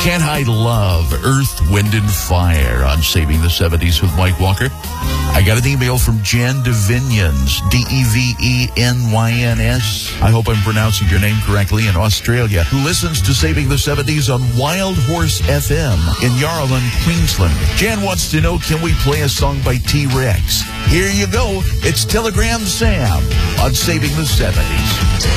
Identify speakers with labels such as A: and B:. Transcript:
A: Can't I Love Earth, Wind, and Fire on Saving the 70s with Mike Walker. I got an email from Jan Devinians, Devens. I hope I'm pronouncing your name correctly, in Australia, who listens to Saving the 70s on Wild Horse FM in Yarralin, Queensland. Jan wants to know, can we play a song by T-Rex? Here you go. It's Telegram Sam on Saving the 70s.